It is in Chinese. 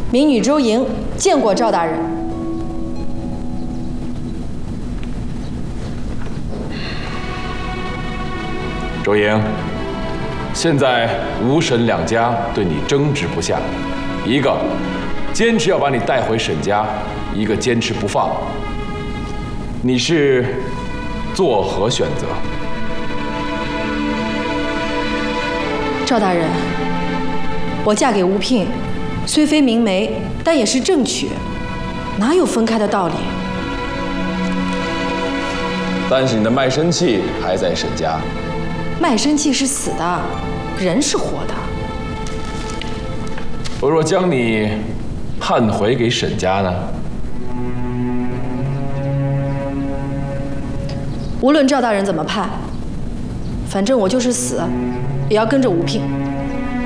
民女周莹见过赵大人。 周莹，现在吴沈两家对你争执不下，一个坚持要把你带回沈家，一个坚持不放。你是作何选择？ 赵大人，我嫁给吴聘，虽非明媒，但也是正娶，哪有分开的道理？ 但是你的卖身契还在沈家。 卖身契是死的，人是活的。 我若将你判回给沈家呢？ 无论赵大人怎么判，反正我就是死，也要跟着吴聘。